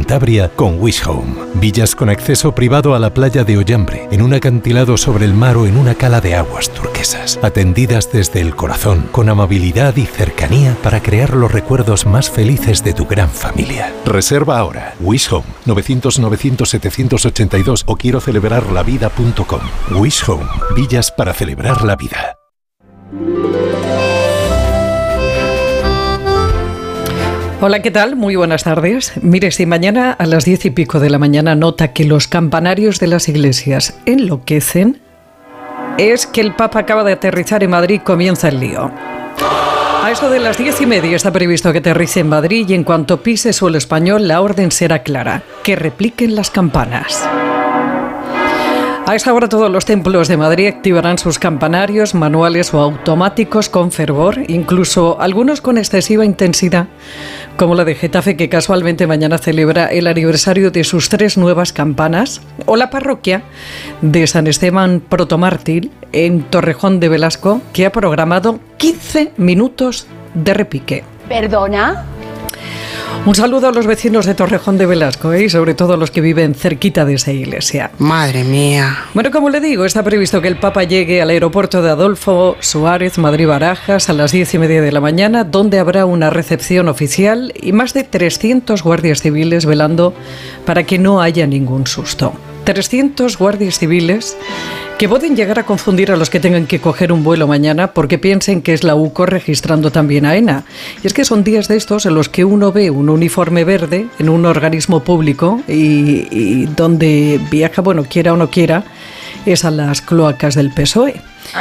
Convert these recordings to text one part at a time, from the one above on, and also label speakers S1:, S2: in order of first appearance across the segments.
S1: Cantabria con Wish Home. Villas con acceso privado a la playa de Ollambre, en un acantilado sobre el mar o en una cala de aguas turquesas. Atendidas desde el corazón, con amabilidad y cercanía para crear los recuerdos más felices de tu gran familia. Reserva ahora. Wish Home, 900-900-782 o quiero celebrarlavida.com. Wish Home, villas para celebrar la vida.
S2: Hola, ¿qué tal? Muy buenas tardes. Mire, si mañana a las 10 y pico de la mañana nota que los campanarios de las iglesias enloquecen, es que el Papa acaba de aterrizar en Madrid y comienza el lío. A eso de las 10:30 está previsto que aterrice en Madrid y en cuanto pise suelo español la orden será clara, que repliquen las campanas. A esa hora todos los templos de Madrid activarán sus campanarios manuales o automáticos con fervor, incluso algunos con excesiva intensidad, como la de Getafe, que casualmente mañana celebra el aniversario de sus 3 nuevas campanas, o la parroquia de San Esteban Protomártir en Torrejón de Velasco, que ha programado 15 minutos de repique.
S3: ¿Perdona?
S2: Un saludo a los vecinos de Torrejón de Velasco y sobre todo a los que viven cerquita de esa iglesia.
S4: Madre mía.
S2: Bueno, como le digo, está previsto que el Papa llegue al aeropuerto de Adolfo Suárez, Madrid-Barajas, a las 10:30 de la mañana, donde habrá una recepción oficial y más de 300 guardias civiles velando para que no haya ningún susto. 300 guardias civiles que pueden llegar a confundir a los que tengan que coger un vuelo mañana porque piensen que es la UCO registrando también a AENA. Y es que son días de estos en los que uno ve un uniforme verde en un organismo público y donde viaja, bueno, quiera o no quiera, es a las cloacas del PSOE.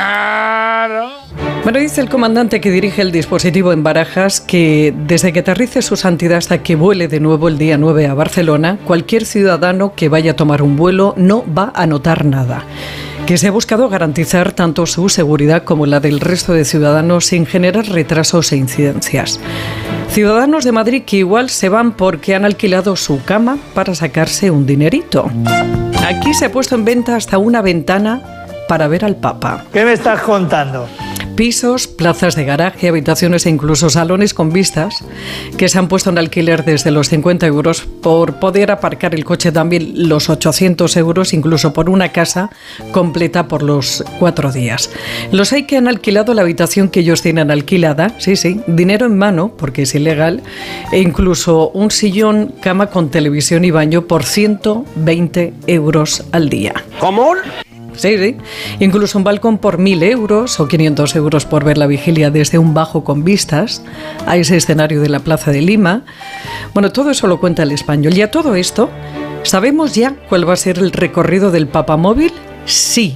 S2: Bueno, dice el comandante que dirige el dispositivo en Barajas que desde que aterrice su santidad hasta que vuele de nuevo el día 9 a Barcelona, cualquier ciudadano que vaya a tomar un vuelo no va a notar nada. Que se ha buscado garantizar tanto su seguridad como la del resto de ciudadanos sin generar retrasos e incidencias. Ciudadanos de Madrid que igual se van porque han alquilado su cama para sacarse un dinerito. Aquí se ha puesto en venta hasta una ventana para ver al Papa.
S5: ¿Qué me estás contando?
S2: Pisos, plazas de garaje, habitaciones e incluso salones con vistas que se han puesto en alquiler desde los 50 euros por poder aparcar el coche, también los 800 euros, incluso por una casa completa por los 4 días. Los hay que han alquilado la habitación que ellos tienen alquilada, sí, dinero en mano, porque es ilegal, e incluso un sillón, cama con televisión y baño por 120 euros al día.
S5: ¿Cómo?
S2: Sí. Incluso un balcón por 1.000 euros o 500 euros por ver la vigilia desde un bajo con vistas a ese escenario de la Plaza de Lima. Bueno, todo eso lo cuenta El Español. Y a todo esto, ¿sabemos ya cuál va a ser el recorrido del Papa Móvil? Sí.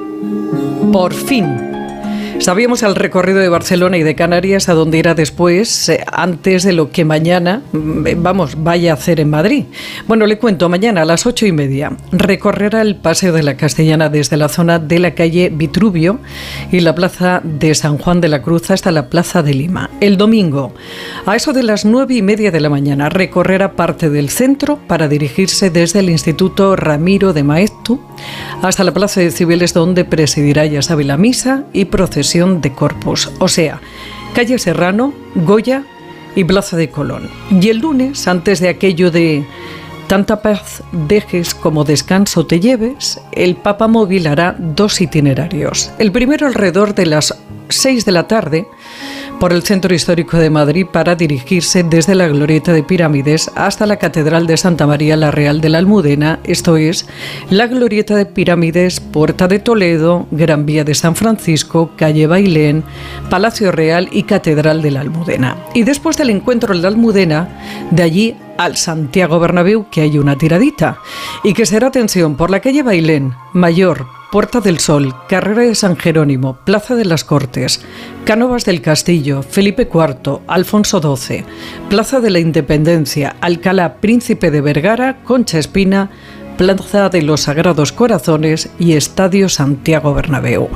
S2: Por fin. Sabíamos el recorrido de Barcelona y de Canarias, a donde irá después, antes de lo que mañana, vaya a hacer en Madrid. Bueno, le cuento, mañana a las 8:30 recorrerá el Paseo de la Castellana desde la zona de la calle Vitruvio y la plaza de San Juan de la Cruz hasta la Plaza de Lima. El domingo, a eso de las 9:30 de la mañana, recorrerá parte del centro para dirigirse desde el Instituto Ramiro de Maeztu hasta la Plaza de Cibeles, donde presidirá, ya sabe, la misa y procesión de Corpus, o sea, calle Serrano, Goya y Plaza de Colón. Y el lunes, antes de aquello de tanta paz dejes como descanso te lleves, el Papa Móvil hará 2 itinerarios. El primero alrededor de las 6 de la tarde por el Centro Histórico de Madrid para dirigirse desde la Glorieta de Pirámides hasta la Catedral de Santa María la Real de la Almudena, esto es, la Glorieta de Pirámides, Puerta de Toledo, Gran Vía de San Francisco, Calle Bailén, Palacio Real y Catedral de la Almudena. Y después del encuentro en la Almudena, de allí al Santiago Bernabéu, que hay una tiradita, y que será atención por la calle Bailén, Mayor, Puerta del Sol, Carrera de San Jerónimo, Plaza de las Cortes, Cánovas del Castillo, Felipe IV, Alfonso XII, Plaza de la Independencia, Alcalá Príncipe de Vergara, Concha Espina, Plaza de los Sagrados Corazones y Estadio Santiago Bernabéu.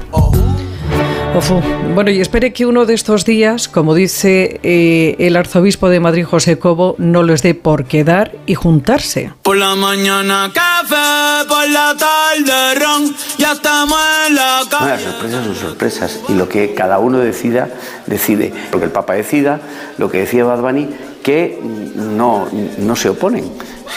S2: Bueno, y espere que uno de estos días, como dice el arzobispo de Madrid, José Cobo, no les dé por quedar y juntarse.
S6: Por la mañana café, por la tarde ron, ya estamos en la calle.
S7: Las sorpresas son sorpresas y lo que cada uno decide. Lo que el Papa decida, lo que decía Bad Bunny, que no se oponen.